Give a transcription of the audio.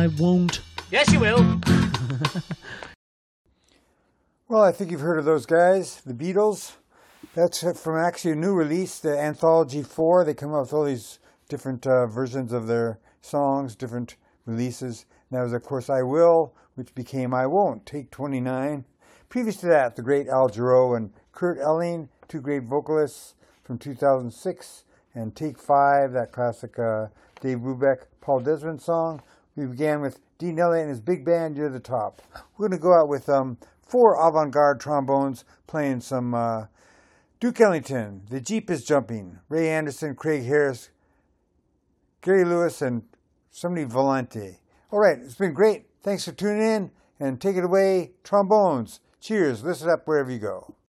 I won't. Yes, you will. Well, I think you've heard of those guys, the Beatles. That's from actually a new release, the Anthology 4. They come out with all these different versions of their songs, different releases. And that was, of course, I Will, which became I Won't, take 29. Previous to that, the great Al Jarreau and Kurt Elling, two great vocalists from 2006. And Take 5, that classic Dave Brubeck, Paul Desmond song. We began with Dean Elliott and his big band, You're the Top. We're going to go out with 4 avant-garde trombones playing some Duke Ellington, The Jeep is Jumping, Ray Anderson, Craig Harris, Gary Lewis, and somebody Volante. All right, it's been great. Thanks for tuning in, and take it away, trombones. Cheers. Listen up wherever you go.